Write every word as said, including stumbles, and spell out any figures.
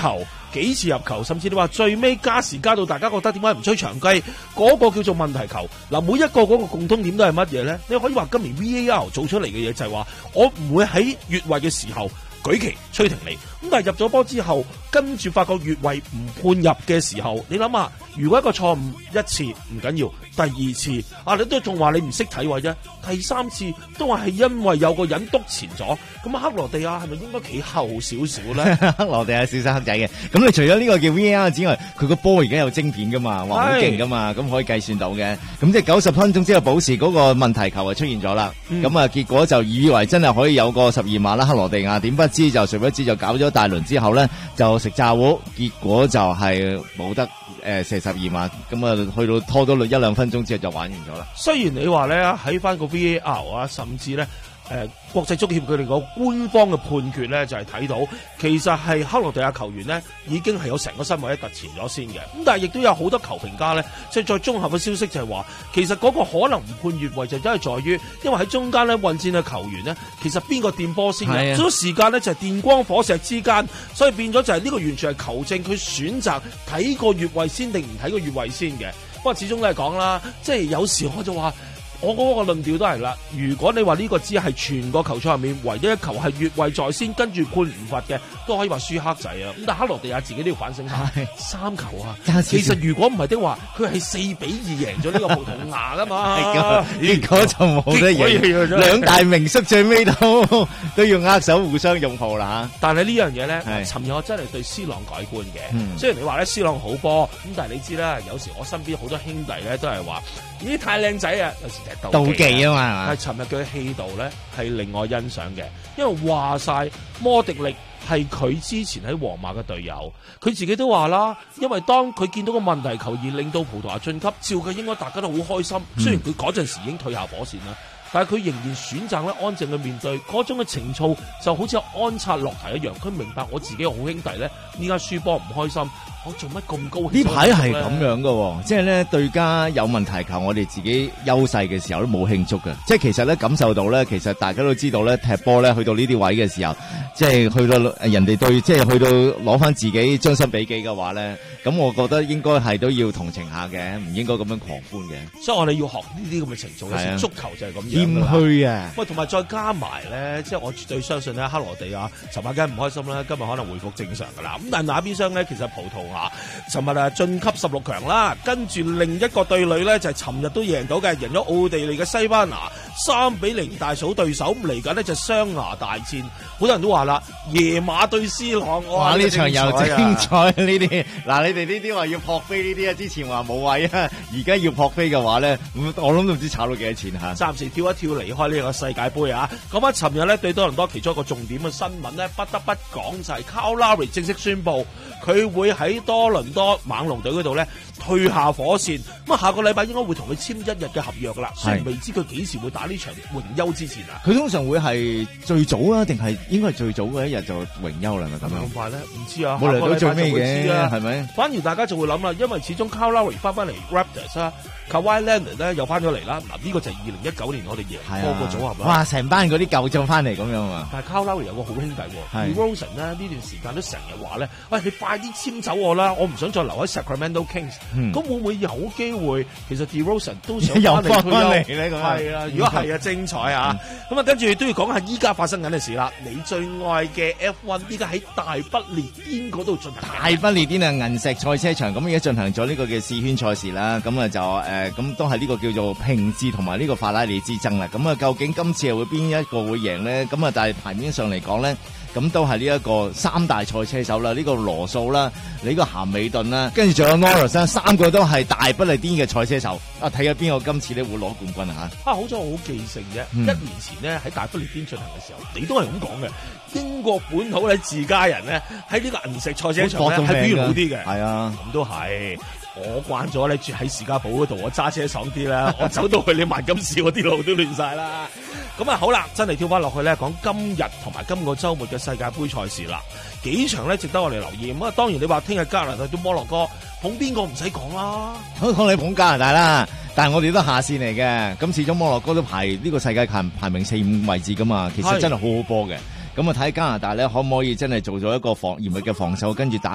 球，幾次入球，甚至你話最尾加時加到大家覺得點解唔吹長雞，嗰、那個叫做問題球。嗱，每一個嗰個共通點都係乜嘢咧？你可以話今年 V A R 做出嚟嘅嘢就係話，我唔會喺越位嘅時候舉旗吹停你，咁但係入咗波之後，跟住發覺越位唔判入嘅時候，你諗下，如果一個錯誤一次唔緊要，第二次啊，你都仲話你唔識睇位啫，第三次都話係因為有個人督前咗，咁克羅地亞係咪應該企後少少咧？ 克羅地亞小生黑仔嘅，咁你除咗呢個叫 V A R 之外，佢個波而家有晶片噶嘛，話好勁噶嘛，咁可以計算到嘅，咁即係九十分鐘之後保時嗰個問題球就出現咗啦，咁啊、嗯、結果就以為真係可以有個十二碼啦，克羅地亞點不知就誰不知就搞咗大輪之後咧就食炸糊，結果就係冇得誒射十二碼，咁啊去到拖多一兩分鐘之後就玩完咗啦。 雖然你話咧喺翻個 V A R 啊，甚至咧。誒、呃，國際足協佢哋個官方嘅判決咧，就係、是、睇到其實係克羅地亞球員呢已經係有成個身位突前咗先嘅。咁但係亦都有好多球評家咧，即係再綜合嘅消息就係話，其實嗰個可能唔判越位就真係在於，因為喺中間咧混戰嘅球員呢，其實邊個掂波先嘅，所以時間呢就係、是、電光火石之間，所以變咗就係呢個完全係球證佢選擇睇個越位先定唔睇個越位先嘅。不過始終都係講啦，即係有時我就話。我嗰個論調都係啦，如果你話呢個只係全個球賽入面唯一一球係越位在先，跟住判唔罰嘅，都可以話輸黑仔啊！咁但係克羅地亞自己都要反省下，三球啊！其實如果唔係的話，佢係四比二贏咗呢個葡萄牙噶嘛， 結果就冇得贏，兩大名宿最尾都都要握手互相擁抱啦嚇。 但係呢樣嘢咧，尋日我真係對斯朗改觀嘅。嗯、雖然你話咧斯朗好波，咁但係你知啦，有時我身邊好多兄弟咧都係話，咦太靚仔啊！有時妒忌啊嘛， 但係尋日佢嘅氣度咧係令我欣賞嘅，因為話晒摩迪力係佢之前喺皇馬嘅隊友，佢自己都話啦，因為當佢見到個問題球而令到葡萄牙晉級，照佢應該大家都好開心。雖然佢嗰陣時已經退下火線啦，但係佢仍然選擇咧安靜去面對嗰種嘅情操，就好似安察洛提一樣。佢明白我自己嘅好兄弟咧，依家輸波唔開心。我做乜咁高興？ 呢排係咁樣噶，即係咧對家有問題球，我哋自己優勢嘅時候都冇慶祝嘅。即係其實咧感受到咧，其實大家都知道咧，踢波咧去到呢啲位嘅時候，即係去到人哋對，即係去到攞翻自己將心比己嘅話咧，咁我覺得應該係都要同情下嘅，唔應該咁樣狂歡嘅。 所以我哋要學呢啲咁嘅情操，有時足球就係咁樣。 謙虛啊！ 喂，同埋再加埋咧，即係我絕對相信咧，克羅地亞尋晚梗係唔開心啦，今日可能回復正常噶啦。咁但係那邊廂咧，其實葡萄牙尋日啊晉級十六強啦，跟住另一個對壘咧就係尋日都贏到嘅，贏咗奧地利嘅西班牙三比零大掃對手。嚟緊呢就雙牙大戰，好多人都話啦，耶馬對斯朗， 哇！呢場又精彩呢啲。嗱，你哋呢啲話要撲飛呢啲啊，之前話冇位啊，而家要撲飛嘅話咧，我諗都唔知炒到幾多錢嚇。 暫時跳一跳離開呢個世界盃啊！講翻尋日咧對多倫多其中一個重點嘅新聞咧，不得不講就係 Kyle Lowry 正式宣布佢會喺多倫多猛龍隊嗰度咧退下火線。咁啊，下個禮拜應該會同佢簽一日嘅合約啦。雖然未知佢幾時會打呢場榮休之前啊。 佢通常會係最早啊，定係應該係最早嘅一日就榮休啦？咪咁樣？ 咁快咧？唔知啊。 冇嚟到最尾嘅， 係咪？ 反而大家就會諗啦，因為始終 Kyle Lowry 翻翻嚟 Raptors 啊。Kawhi Leonard 咧又翻咗嚟啦，嗱、這、呢個就係二零一九年我哋贏波個組合啦。 哇！成班嗰啲舊將翻嚟咁樣啊！ 但係 Kyle Lowry 有個好兄弟，DeRozan 咧呢段時間都成日話咧，喂你快啲簽走我啦，我唔想再留喺 Sacramento Kings。咁、嗯、會唔會有機會？其實 DeRozan 都想翻嚟退休咧咁啊！係啊，如果係啊，精彩啊！咁啊、嗯，跟住都要講下依家發生緊嘅事啦。你最愛嘅 F 一依家喺大不列顛嗰度進行。 大不列顛啊，銀石賽車場咁而家進行咗呢個嘅試圈賽事啦。咁啊就誒。誒，咁都係呢個叫做平治同埋呢個法拉利之爭啦。咁啊，究竟今次係會邊一個會贏呢？咁啊，但係牌面上嚟講呢，咁都係呢一個三大賽車手啦，呢、這個羅素啦，呢、這個咸美頓啦，跟住仲有 Norris 三個都係大不列顛嘅賽車手。啊，睇下邊個今次咧會攞冠軍啊吓！ 啊，好彩我好記性啫。嗯、一年前呢，喺大不列顛進行嘅時候，你都係咁講嘅。英國本土咧自家人咧喺呢個銀石賽車場咧係表現好啲嘅。係啊，咁都係。我慣咗你住喺士嘉堡嗰度，我揸車爽啲啦。我走到去你萬金市，我啲路都亂晒啦。咁啊，好啦，真係跳翻落去咧，講今日同埋今個周末嘅世界盃賽事啦。幾場咧值得我哋留意。咁啊，當然你話聽日加拿大對摩洛哥，捧邊個唔使講啦。 我講你捧加拿大啦，但係我哋都下線嚟嘅。咁始終摩洛哥都排呢個世界排排名四五位置噶嘛，其實真係好好波嘅。咁啊，睇加拿大咧可唔可以真係做咗一個防嚴密嘅防守，跟住打。